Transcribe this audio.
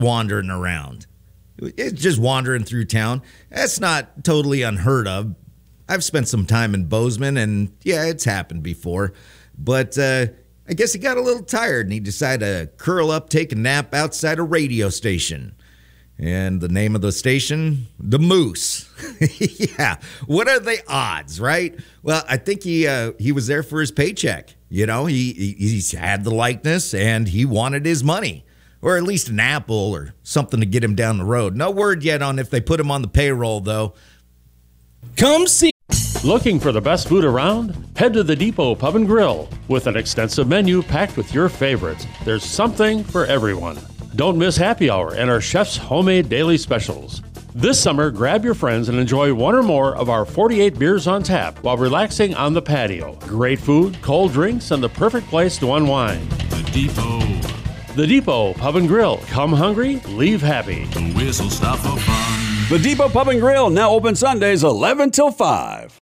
wandering around. It's just wandering through town. That's not totally unheard of. I've spent some time in Bozeman, and yeah, it's happened before. But I guess he got a little tired, and he decided to curl up, take a nap outside a radio station. And the name of the station? The Moose. Yeah, what are the odds, right? Well, I think he was there for his paycheck. You know, he's had the likeness, and he wanted his money. Or at least an apple or something to get him down the road. No word yet on if they put him on the payroll, though. Come see. Looking for the best food around? Head to the Depot Pub and Grill. With an extensive menu packed with your favorites, there's something for everyone. Don't miss happy hour and our chef's homemade daily specials. This summer, grab your friends and enjoy one or more of our 48 beers on tap while relaxing on the patio. Great food, cold drinks, and the perfect place to unwind. The Depot. The Depot Pub and Grill. Come hungry, leave happy. The whistle stop for fun. The Depot Pub and Grill now open Sundays 11 till 5.